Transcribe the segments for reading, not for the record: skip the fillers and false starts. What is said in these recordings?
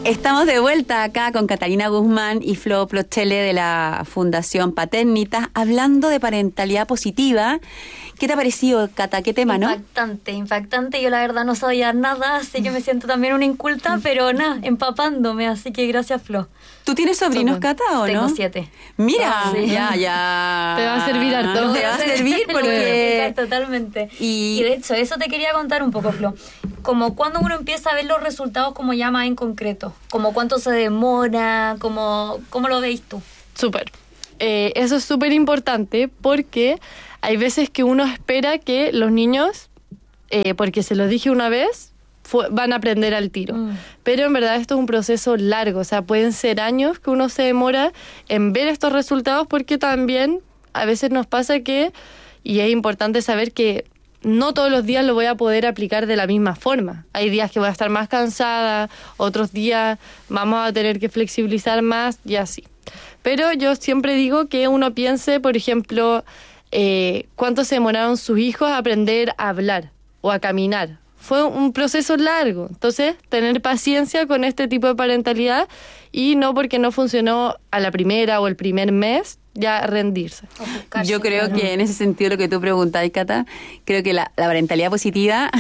Estamos de vuelta acá con Catalina Guzmán y Flo Plochele de la Fundación Paternitas, hablando de parentalidad positiva. ¿Qué te ha parecido, Cata? ¿Qué tema, no? Impactante. Yo la verdad no sabía nada, así que me siento también una inculta, pero nada, empapándome, así que gracias, Flo. ¿Tú tienes sobrinos, Cata, o no? Tengo 7. Mira, sí. ya. Te va a servir harto. Te va a servir porque... Totalmente. Y de hecho, eso te quería contar un poco, Flo. Como cuando uno empieza a ver los resultados como ya más en concreto, como cuánto se demora, ¿cómo lo veis tú? Súper. Eso es súper importante porque hay veces que uno espera que los niños, porque se los dije una vez, van a aprender al tiro. Pero en verdad esto es un proceso largo, o sea, pueden ser años que uno se demora en ver estos resultados, porque también a veces nos pasa que, y es importante saber que no todos los días lo voy a poder aplicar de la misma forma. Hay días que voy a estar más cansada, otros días vamos a tener que flexibilizar más y así. Pero yo siempre digo que uno piense, por ejemplo, cuánto se demoraron sus hijos a aprender a hablar o a caminar. Fue un proceso largo. Entonces, tener paciencia con este tipo de parentalidad y no porque no funcionó a la primera o el primer mes, ya rendirse. Yo creo que en ese sentido lo que tú preguntáis, Cata, creo que la parentalidad positiva,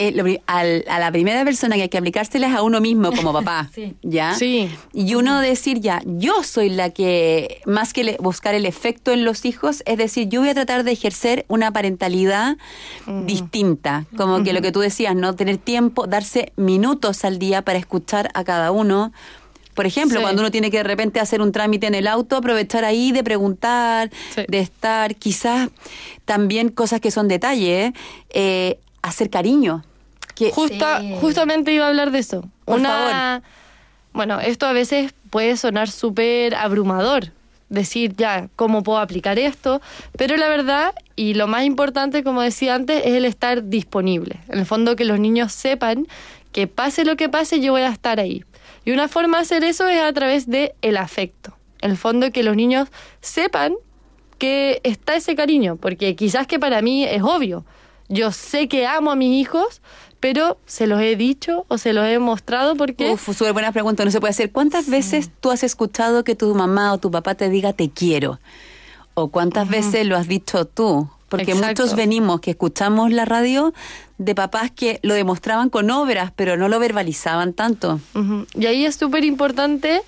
a la primera persona que hay que aplicársela es a uno mismo como papá, sí. ¿ya? Sí. Y uno decir ya, yo soy la que, más que buscar el efecto en los hijos, es decir, yo voy a tratar de ejercer una parentalidad distinta, como que lo que tú decías, ¿no? Tener tiempo, darse minutos al día para escuchar a cada uno. Por ejemplo, Sí. cuando uno tiene que de repente hacer un trámite en el auto, aprovechar ahí de preguntar, Sí. de estar, quizás también cosas que son detalles, hacer cariño. Que, Justamente iba a hablar de eso. Por favor. Bueno, esto a veces puede sonar súper abrumador, decir ya, ¿cómo puedo aplicar esto? Pero la verdad, y lo más importante, como decía antes, es el estar disponible. En el fondo, que los niños sepan que pase lo que pase, yo voy a estar ahí. Y una forma de hacer eso es a través de el afecto. En el fondo, que los niños sepan que está ese cariño, porque quizás que para mí es obvio. Yo sé que amo a mis hijos, pero se los he dicho o se los he mostrado porque... súper buena pregunta, no se puede hacer. ¿Cuántas veces tú has escuchado que tu mamá o tu papá te diga te quiero? ¿O cuántas veces lo has dicho tú? Porque Exacto. muchos venimos que escuchamos la radio de papás que lo demostraban con obras, pero no lo verbalizaban tanto. Y ahí es súper importante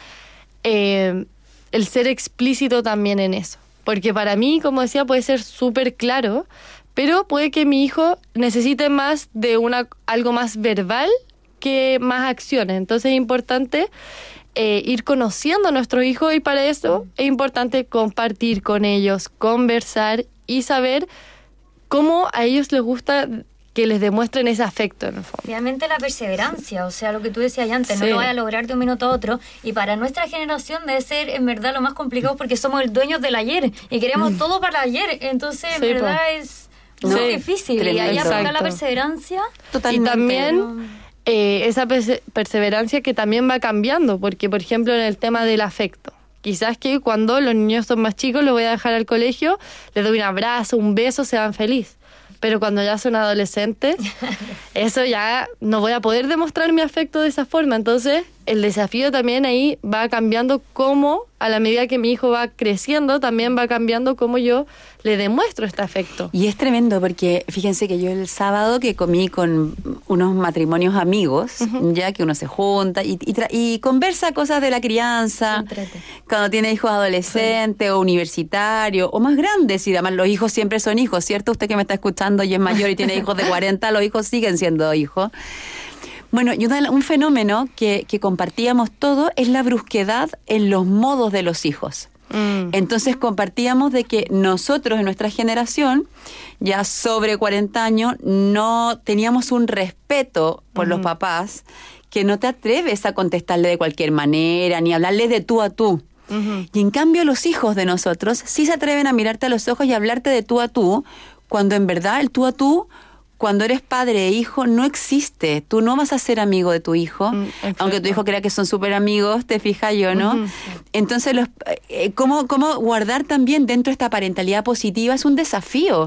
el ser explícito también en eso. Porque para mí, como decía, puede ser súper claro, pero puede que mi hijo necesite más de algo más verbal que más acciones. Entonces es importante ir conociendo a nuestros hijos, y para eso es importante compartir con ellos, conversar y saber cómo a ellos les gusta que les demuestren ese afecto, en el fondo. Realmente la perseverancia, o sea, lo que tú decías antes, Sí. no lo vas a lograr de un minuto a otro, y para nuestra generación debe ser en verdad lo más complicado porque somos el dueños del ayer y queremos todo para ayer, entonces Sí, en verdad es muy Sí. difícil, Tremendo. y ahí aplicar la Exacto. perseverancia. Totalmente. Y también esa perseverancia que también va cambiando, porque por ejemplo en el tema del afecto, quizás que cuando los niños son más chicos los voy a dejar al colegio, les doy un abrazo, un beso, se van felices. Pero cuando ya son adolescentes, eso ya no voy a poder demostrar mi afecto de esa forma. Entonces, el desafío también ahí va cambiando, cómo a la medida que mi hijo va creciendo, también va cambiando cómo yo le demuestro este afecto. Y es tremendo porque fíjense que yo el sábado que comí con unos matrimonios amigos, ya que uno se junta y conversa cosas de la crianza, Entrete. cuando tiene hijos adolescentes o universitarios o más grandes, y además los hijos siempre son hijos, ¿cierto? Usted que me está escuchando y es mayor y tiene hijos de 40, los hijos siguen siendo hijos. Bueno, y un fenómeno que compartíamos todos es la brusquedad en los modos de los hijos. Entonces compartíamos de que nosotros en nuestra generación, ya sobre 40 años, no teníamos un respeto por los papás, que no te atreves a contestarle de cualquier manera, ni hablarle de tú a tú. Y en cambio los hijos de nosotros sí se atreven a mirarte a los ojos y hablarte de tú a tú, cuando en verdad el tú a tú, cuando eres padre e hijo, no existe. Tú no vas a ser amigo de tu hijo, aunque tu hijo crea que son súper amigos, te fijas yo, ¿no? Entonces, ¿cómo guardar también dentro de esta parentalidad positiva? Es un desafío.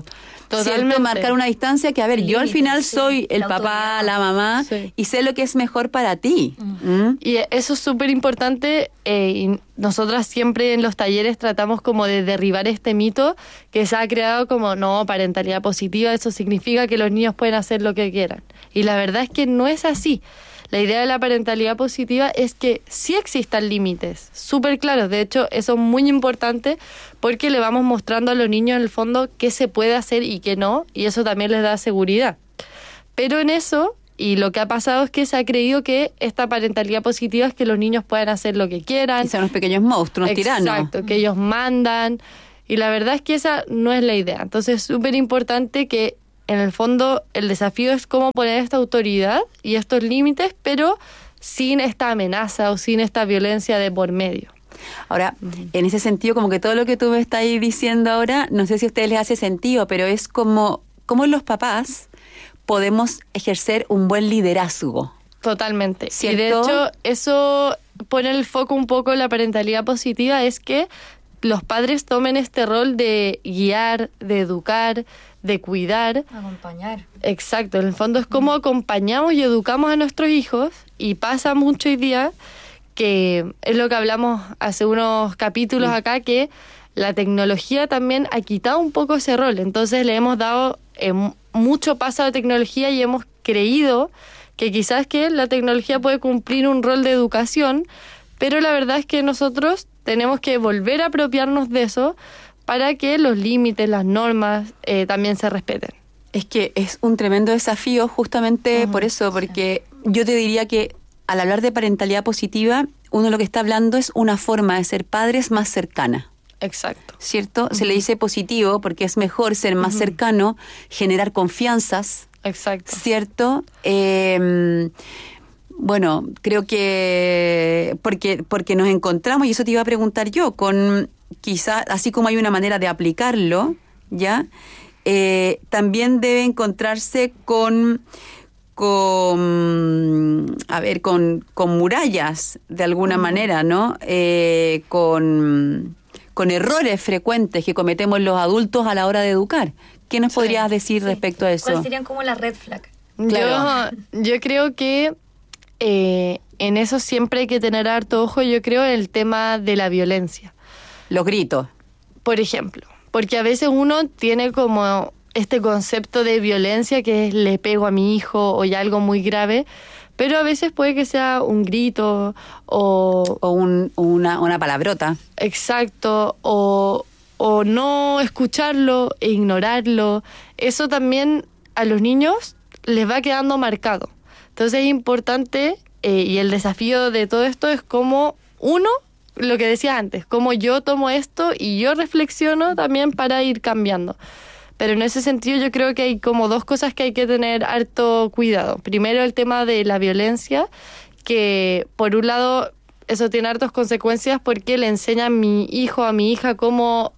Totalmente. ¿cierto? Marcar una distancia que, a ver, yo al final Sí, soy el la papá, autoridad. la mamá, Sí. y sé lo que es mejor para ti. ¿Mm? Y eso es súper importante, y nosotras siempre en los talleres tratamos como de derribar este mito que se ha creado como, no, parentalidad positiva, eso significa que los niños pueden hacer lo que quieran. Y la verdad es que no es así. La idea de la parentalidad positiva es que sí existan límites, súper claros. De hecho, eso es muy importante porque le vamos mostrando a los niños en el fondo qué se puede hacer y qué no, y eso también les da seguridad. Pero en eso, y lo que ha pasado es que se ha creído que esta parentalidad positiva es que los niños puedan hacer lo que quieran. Y son unos pequeños monstruos, tiranos. Exacto, que ellos mandan. Y la verdad es que esa no es la idea. Entonces es súper importante que en el fondo el desafío es cómo poner esta autoridad y estos límites, pero sin esta amenaza o sin esta violencia de por medio. Ahora, en ese sentido, como que todo lo que tú me estás ahí diciendo ahora, no sé si a ustedes les hace sentido, pero es como los papás podemos ejercer un buen liderazgo. Totalmente. ¿Cierto? Y de hecho, eso pone el foco un poco en la parentalidad positiva, es que los padres tomen este rol de guiar, de educar, de cuidar. Acompañar. Exacto, en el fondo es como acompañamos y educamos a nuestros hijos, y pasa mucho hoy día que es lo que hablamos hace unos capítulos acá, que la tecnología también ha quitado un poco ese rol. Entonces le hemos dado mucho paso a la tecnología y hemos creído que quizás que la tecnología puede cumplir un rol de educación, pero la verdad es que nosotros tenemos que volver a apropiarnos de eso para que los límites, las normas también se respeten. Es que es un tremendo desafío justamente por eso, porque yo te diría que al hablar de parentalidad positiva, uno lo que está hablando es una forma de ser padres más cercana. Exacto. ¿Cierto? Se le dice positivo porque es mejor ser más cercano, generar confianzas, Exacto. ¿cierto? Bueno, creo que porque nos encontramos, y eso te iba a preguntar yo, con quizás, así como hay una manera de aplicarlo, ¿ya? También debe encontrarse con murallas, de alguna manera, ¿no? Con errores frecuentes que cometemos los adultos a la hora de educar. ¿Qué nos podrías decir respecto a eso? ¿Cuáles serían como las red flags? Claro. Yo creo que en eso siempre hay que tener harto ojo, yo creo, en el tema de la violencia. Los gritos. Por ejemplo, porque a veces uno tiene como este concepto de violencia que es le pego a mi hijo o ya algo muy grave, pero a veces puede que sea un grito o una palabrota. Exacto, o no escucharlo e ignorarlo. Eso también a los niños les va quedando marcado. Entonces es importante, y el desafío de todo esto es como uno, lo que decía antes, cómo yo tomo esto y yo reflexiono también para ir cambiando. Pero en ese sentido yo creo que hay como dos cosas que hay que tener harto cuidado. Primero, el tema de la violencia, que por un lado eso tiene hartas consecuencias porque le enseña a mi hijo, a mi hija cómo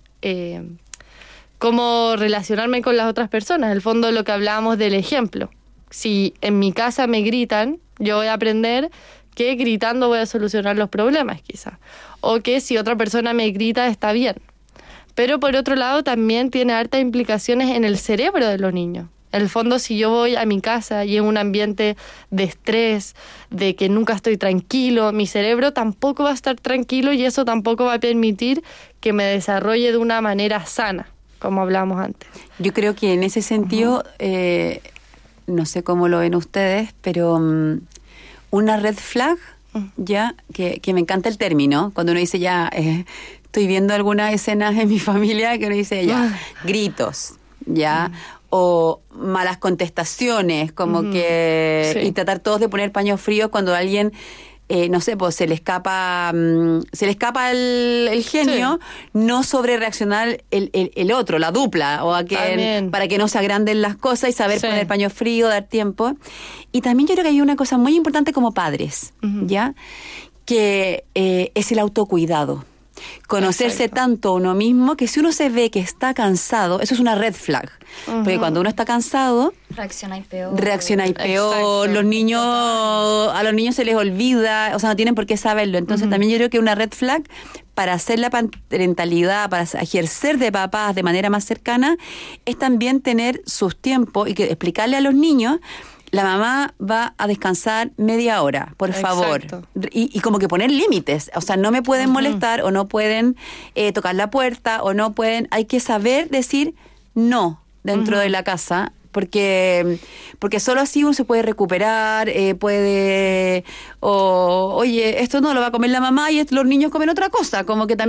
relacionarme con las otras personas. En el fondo, lo que hablábamos del ejemplo. Si en mi casa me gritan, yo voy a aprender que gritando voy a solucionar los problemas, quizá. O que si otra persona me grita, está bien. Pero por otro lado también tiene hartas implicaciones en el cerebro de los niños. En el fondo, si yo voy a mi casa y en un ambiente de estrés, de que nunca estoy tranquilo, mi cerebro tampoco va a estar tranquilo y eso tampoco va a permitir que me desarrolle de una manera sana, como hablábamos antes. Yo creo que en ese sentido, no sé cómo lo ven ustedes, pero una red flag, ya, que me encanta el término, cuando uno dice ya... estoy viendo algunas escenas en mi familia que uno dice ya, gritos, ya, o malas contestaciones, como que... Sí. Y tratar todos de poner paños fríos cuando alguien... no sé, pues se le escapa el genio, no sobre reaccionar el otro, la dupla, o para que no se agranden las cosas y saber poner paño frío, dar tiempo. Y también yo creo que hay una cosa muy importante como padres, ¿ya? Que es el autocuidado. Conocerse Exacto. tanto a uno mismo que si uno se ve que está cansado, eso es una red flag. Porque cuando uno está cansado, Reaccionáis peor. reaccionáis peor, Exacto. los niños, a los niños se les olvida, o sea, no tienen por qué saberlo. Entonces también yo creo que una red flag para hacer la parentalidad, para ejercer de papás de manera más cercana, es también tener sus tiempos y que explicarle a los niños, la mamá va a descansar media hora, por favor. Exacto. Y como que poner límites, o sea, no me pueden molestar o no pueden tocar la puerta o no pueden, hay que saber decir no dentro de la casa, porque solo así uno se puede recuperar, oye, esto no lo va a comer la mamá y los niños comen otra cosa, como que también